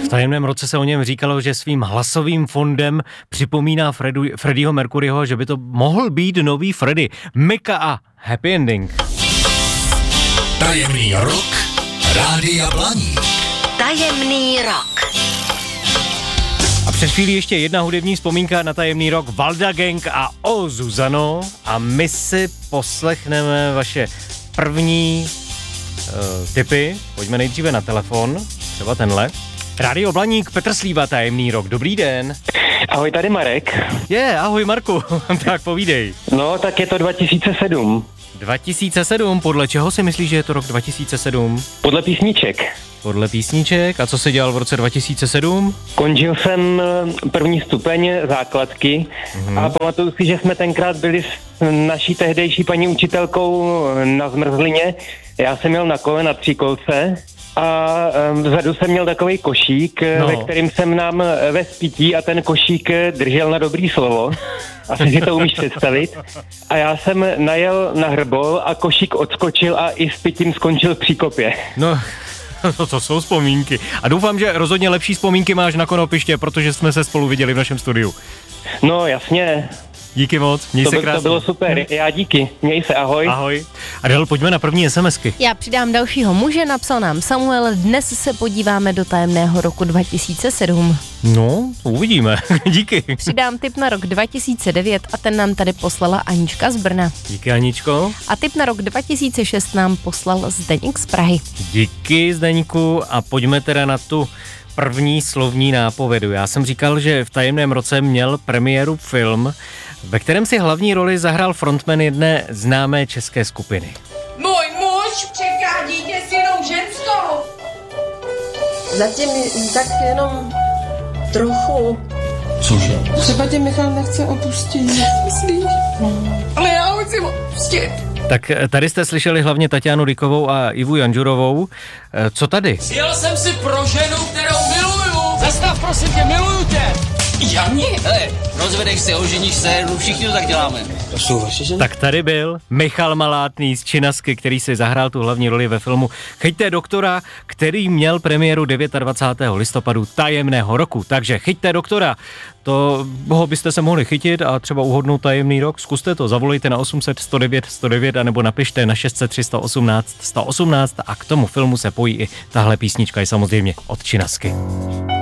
V tajemném roce se o něm říkalo, že svým hlasovým fondem připomíná Freddieho Mercuryho, že by to mohl být nový Freddie. Mika a Happy Ending. Tajemný rok Rádia Blaník. Tajemný rok. A před chvílí ještě jedna hudební vzpomínka na tajemný rok Valda Gang a O Zuzano. A my si poslechneme vaše první tipy. Pojďme nejdříve na telefon, třeba tenhle. Rádio Blaník, Petr Slíva, tajemný rok. Dobrý den. Ahoj, tady Marek. Ahoj Marku, tak povídej. No, tak je to 2007. 2007, podle čeho si myslíš, že je to rok 2007? Podle písniček. Podle písniček, a co jsi dělal v roce 2007? Končil jsem první stupeň základky a pamatuju si, že jsme tenkrát byli s naší tehdejší paní učitelkou na zmrzlině. Já jsem jel na kole na tříkolce a vzadu jsem měl takový košík, ve kterým jsem nám ve spítí a ten košík držel na dobrý slovo. Asi si to umíš představit. A já jsem najel na hrbol a košík odskočil a i s pitím skončil v příkopě. No, to jsou vzpomínky. A doufám, že rozhodně lepší vzpomínky máš na konopiště, protože jsme se spolu viděli v našem studiu. No, jasně. Díky moc, měj se krásně. To bylo super, já díky, měj se, ahoj. Ahoj. Adel, pojďme na první SMSky. Já přidám dalšího muže, napsal nám Samuel, dnes se podíváme do tajemného roku 2007. No, uvidíme, díky. Přidám tip na rok 2009 a ten nám tady poslala Anička z Brna. Díky, Aničko. A tip na rok 2006 nám poslal Zdeněk z Prahy. Díky, Zdeňku, a pojďme teda na tu první slovní nápovědu. Já jsem říkal, že v tajemném roce měl premiéru film, ve kterém si hlavní roli zahrál frontman jedné známé české skupiny. Můj muž čeká dítě s jinou ženskou. Zatím tak jenom trochu. Cože? Třeba tě Michal nechce opustit. Myslíš? Ale já ho chci opustit. Tak tady jste slyšeli hlavně Tatianu Dykovou a Ivu Janžurovou. Co tady? Jel jsem si pro ženu, kterou miluju. Zastav, prosím tě, miluju tě. Jani? Hele, rozvedeš se, oženíš se, všichni to tak děláme. To jsou vaše ženy? Tak tady byl Michal Malátný z Činasky, který si zahrál tu hlavní roli ve filmu Chyťte doktora, který měl premiéru 29. listopadu tajemného roku. Takže Chyťte doktora, toho byste se mohli chytit a třeba uhodnout tajemný rok. Zkuste to, zavolejte na 800 109 109 anebo napište na 600 318 118 a k tomu filmu se pojí i tahle písnička, je samozřejmě od Činasky.